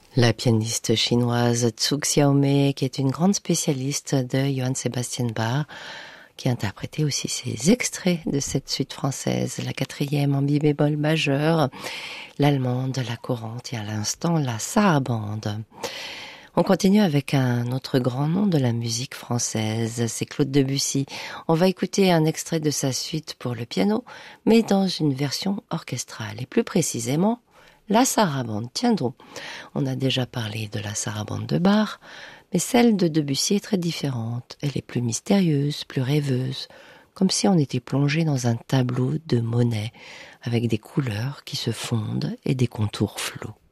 La pianiste chinoise Zhu Xiaomei, qui est une grande spécialiste de Johann Sebastian Bach, qui a interprété aussi ses extraits de cette suite française, la 4e en mi bémol majeur, l'allemande, la courante et à l'instant la sarabande. On continue avec un autre grand nom de la musique française, c'est Claude Debussy. On va écouter un extrait de sa suite pour le piano, mais dans une version orchestrale, et plus précisément la sarabande. Tiens donc, on a déjà parlé de la sarabande de Bach, mais celle de Debussy est très différente. Elle est plus mystérieuse, plus rêveuse, comme si on était plongé dans un tableau de Monet, avec des couleurs qui se fondent et des contours flous.